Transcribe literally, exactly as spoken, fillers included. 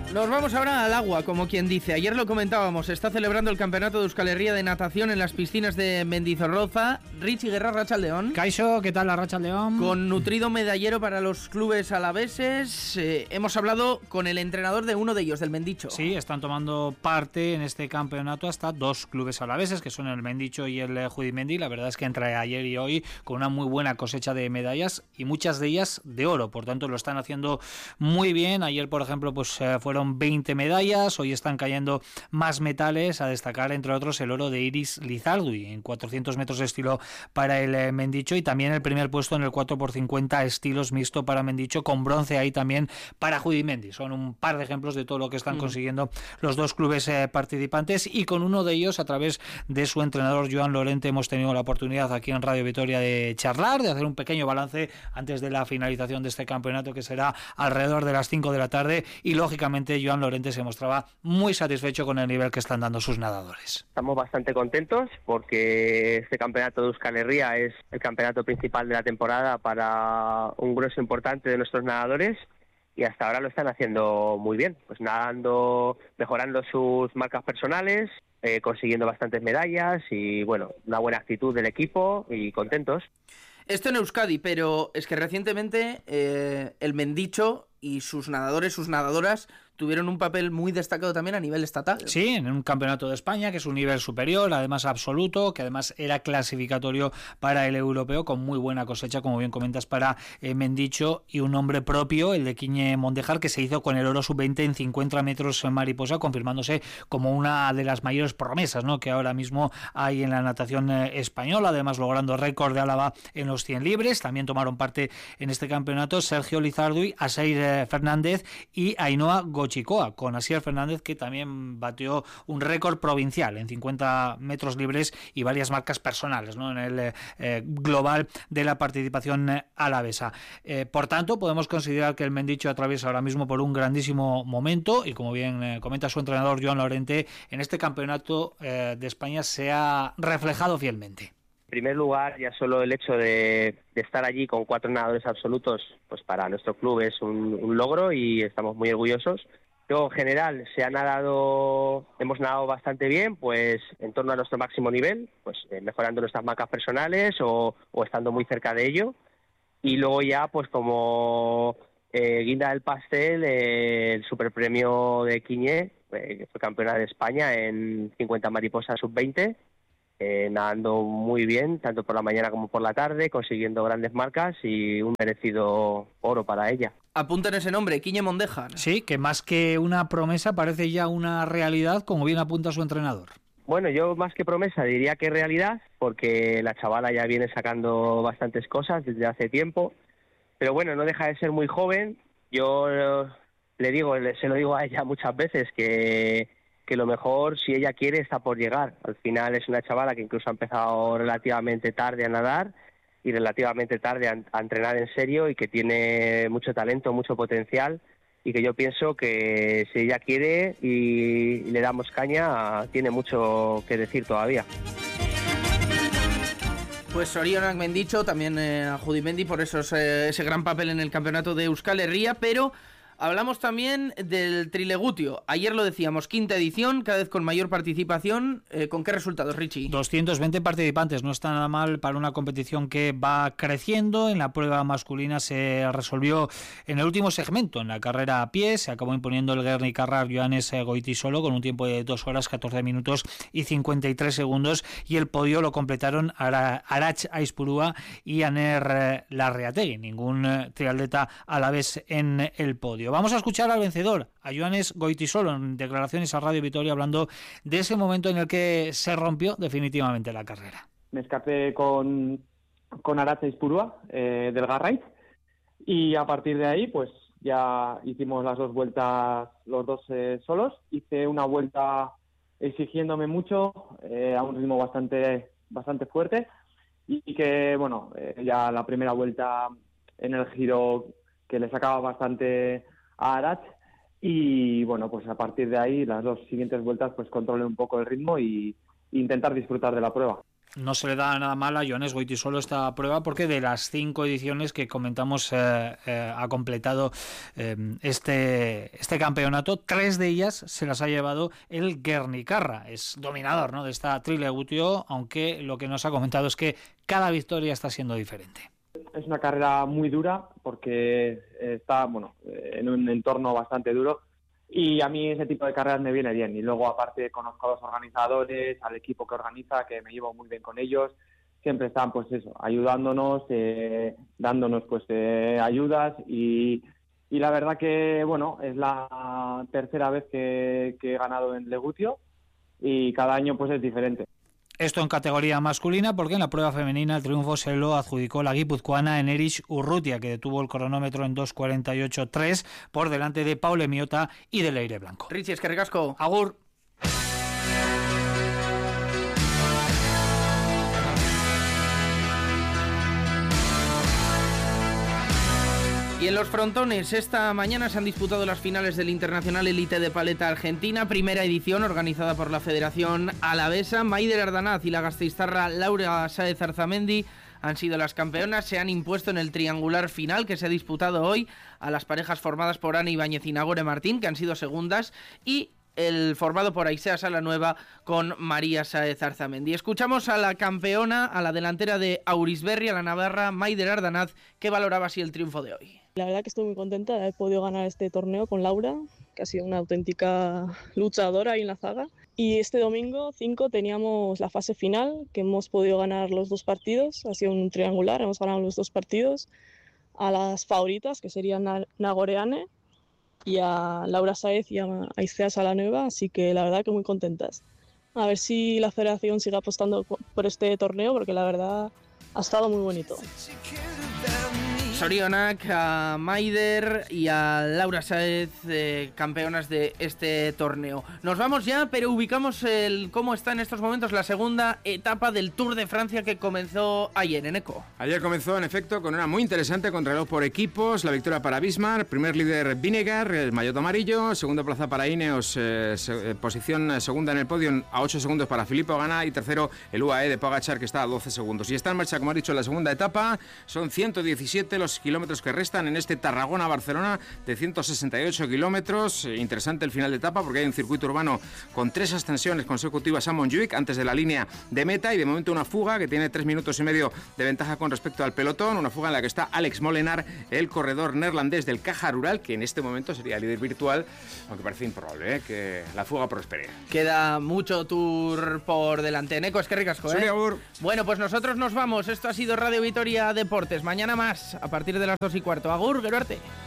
Nos vamos ahora al agua, como quien dice. Ayer lo comentábamos, se está celebrando el campeonato de Euskal Herria de natación en las piscinas de Mendizorroza. Richie Guerra, Arratsaldeon. Kaixo, ¿qué tal, Arratsaldeon? Con nutrido medallero para los clubes alaveses. Eh, hemos hablado con el entrenador de uno de ellos, del Mendicho. Sí, están tomando parte en este campeonato hasta dos clubes alaveses, que son el Mendicho y el Judimendi. La verdad es que entre ayer y hoy con una muy buena cosecha de medallas y muchas de ellas de oro. Por tanto, lo están haciendo muy bien. Ayer, por ejemplo, pues eh, fueron veinte medallas, hoy están cayendo más metales, a destacar entre otros el oro de Iris Lizardi en cuatrocientos metros de estilo para el eh, Mendicho, y también el primer puesto en el cuatro por cincuenta estilos mixto para Mendicho, con bronce ahí también para Judimendi. Son un par de ejemplos de todo lo que están mm. consiguiendo los dos clubes eh, participantes, y con uno de ellos, a través de su entrenador Joan Lorente, hemos tenido la oportunidad aquí en Radio Vitoria de charlar, de hacer un pequeño balance antes de la finalización de este campeonato, que será alrededor de las cinco de la tarde, y lógicamente Joan Lorente se mostraba muy satisfecho con el nivel que están dando sus nadadores. Estamos bastante contentos porque este campeonato de Euskal Herria es el campeonato principal de la temporada para un grueso importante de nuestros nadadores, y hasta ahora lo están haciendo muy bien, pues nadando, mejorando sus marcas personales, eh, consiguiendo bastantes medallas y bueno, una buena actitud del equipo y contentos. Esto en Euskadi, pero es que recientemente eh, el Mendicho y sus nadadores, sus nadadoras, tuvieron un papel muy destacado también a nivel estatal. Sí, en un campeonato de España, que es un nivel superior, además absoluto, que además era clasificatorio para el europeo, con muy buena cosecha, como bien comentas, para eh, Mendicho, y un nombre propio, el de Quiñe Mondejar, que se hizo con el oro sub veinte en cincuenta metros mariposa, confirmándose como una de las mayores promesas, ¿no?, que ahora mismo hay en la natación eh, española, además logrando récord de Álava en los cien libres. También tomaron parte en este campeonato Sergio Lizardi, Asier eh, Fernández y Ainhoa Gochikoa, con Asier Fernández, que también batió un récord provincial en cincuenta metros libres y varias marcas personales, ¿no?, en el eh, global de la participación eh, alavesa. Eh, por tanto, podemos considerar que el Mendicho atraviesa ahora mismo por un grandísimo momento, y como bien eh, comenta su entrenador Joan Lorente, en este campeonato eh, de España se ha reflejado fielmente. En primer lugar, ya solo el hecho de, de estar allí con cuatro nadadores absolutos, pues para nuestro club es un, un logro y estamos muy orgullosos. Luego, en general, se ha nadado, hemos nadado bastante bien, pues en torno a nuestro máximo nivel, pues eh, mejorando nuestras marcas personales o, o estando muy cerca de ello. Y luego ya, pues como eh, guinda del pastel, eh, el superpremio de Quiñe, eh, que fue campeona de España en cincuenta mariposas sub veinte, Eh, nadando muy bien, tanto por la mañana como por la tarde, consiguiendo grandes marcas y un merecido oro para ella. Apunten ese nombre, Quiñe Mondejar. Sí, que más que una promesa parece ya una realidad, como bien apunta su entrenador. Bueno, yo más que promesa diría que realidad, porque la chavala ya viene sacando bastantes cosas desde hace tiempo, pero bueno, no deja de ser muy joven. Yo le digo, se lo digo a ella muchas veces, que que lo mejor, si ella quiere, está por llegar. Al final es una chavala que incluso ha empezado relativamente tarde a nadar y relativamente tarde a, a entrenar en serio, y que tiene mucho talento, mucho potencial, y que yo pienso que si ella quiere y, y le damos caña, tiene mucho que decir todavía. Pues Sorionak Mendicho, también eh, a Judimendi por esos, eh, ese gran papel en el campeonato de Euskal Herria, pero hablamos también del Trilegutio. Ayer lo decíamos, quinta edición, cada vez con mayor participación. Eh, ¿Con qué resultados, Richie? doscientos veinte participantes, no está nada mal para una competición que va creciendo. En la prueba masculina se resolvió en el último segmento, en la carrera a pie. Se acabó imponiendo el Gernikarra Joanes Goitisolo con un tiempo de dos horas, catorce minutos y cincuenta y tres segundos. Y el podio lo completaron Arach Aizpurua y Aner Larreategui. Ningún triatleta a la vez en el podio. Vamos a escuchar al vencedor, a Joanes Goitisolo, en declaraciones a Radio Vitoria, hablando de ese momento en el que se rompió definitivamente la carrera. Me escapé con, con Arach Aizpurua eh, del Garraiz, y a partir de ahí pues ya hicimos las dos vueltas los dos eh, solos. Hice una vuelta exigiéndome mucho, eh, a un ritmo bastante, bastante fuerte, y, y que bueno, eh, ya la primera vuelta en el giro que le sacaba bastante a Arach, y bueno, pues a partir de ahí las dos siguientes vueltas pues controlé un poco el ritmo y, e intentar disfrutar de la prueba. no se le da nada mal a Johannes Goytisolo esta prueba, porque de las cinco ediciones que comentamos eh, eh, ha completado eh, este, este campeonato, tres de ellas se las ha llevado el Guernicarra. Es dominador, ¿no?, de esta Trilegutio, aunque lo que nos ha comentado es que cada victoria está siendo diferente. Es una carrera muy dura porque está, bueno, en un entorno bastante duro. Y a mí ese tipo de carreras me viene bien. Y luego, aparte, conozco a los organizadores, al equipo que organiza, que me llevo muy bien con ellos. Siempre están, pues eso, ayudándonos, eh, dándonos, pues, eh, ayudas. Y, y la verdad que, bueno, es la tercera vez que, que he ganado en Legutio. Y cada año, pues, es diferente. Esto en categoría masculina, porque en la prueba femenina el triunfo se lo adjudicó la guipuzcoana Enerich Urrutia, que detuvo el cronómetro en dos cuarenta y ocho tres por delante de Paule Miota y de Leire Blanco. Richie, es que ricasco. Agur. Y en los frontones, esta mañana se han disputado las finales del Internacional Elite de Paleta Argentina, primera edición organizada por la Federación Alavesa. Maider Ardanaz y la gasteiztarra Laura Sáez Arzamendi han sido las campeonas, se han impuesto en el triangular final que se ha disputado hoy a las parejas formadas por Ana Ibáñez y Nagore Martín, que han sido segundas, y el formado por Aisea Salanueva con María Sáez Arzamendi. Escuchamos a la campeona, a la delantera de Aurisberri, a la navarra Maider Ardanaz, que valoraba así el triunfo de hoy. La verdad que estoy muy contenta de haber podido ganar este torneo con Laura, que ha sido una auténtica luchadora ahí en la zaga. Y este domingo cinco teníamos la fase final, que hemos podido ganar los dos partidos. Ha sido un triangular, hemos ganado los dos partidos a las favoritas, que serían Nagoreane, y a Laura Sáez y a Aisea Salanueva, así que la verdad que muy contentas. A ver si la federación sigue apostando por este torneo, porque la verdad ha estado muy bonito. Sorionak, a Maider y a Laura Sáez, eh, campeonas de este torneo. Nos vamos ya, pero ubicamos el cómo está en estos momentos la segunda etapa del Tour de Francia que comenzó ayer en Eco. Ayer comenzó, en efecto, con una muy interesante contrarreloj por equipos, la victoria para Bismarck, primer líder Vinegar, el maillot amarillo, segunda plaza para Ineos, eh, se, eh, posición segunda en el podio a ocho segundos para Filippo Ganna y tercero el U A E de Pogačar, que está a doce segundos. Y está en marcha, como ha dicho, la segunda etapa, son ciento diecisiete los kilómetros que restan en este Tarragona-Barcelona de ciento sesenta y ocho kilómetros. Interesante el final de etapa porque hay un circuito urbano con tres ascensiones consecutivas a Montjuic antes de la línea de meta y de momento una fuga que tiene tres minutos y medio de ventaja con respecto al pelotón, una fuga en la que está Alex Molenaar, el corredor neerlandés del Caja Rural, que en este momento sería líder virtual, aunque parece improbable ¿eh? que la fuga prospere. Queda mucho Tour por delante. Neco, es que ricasco, ¿eh? Agur. Bueno, pues nosotros nos vamos. Esto ha sido Radio Vitoria Deportes. Mañana más, a partir de las dos y cuarto. Agur, Geruarte.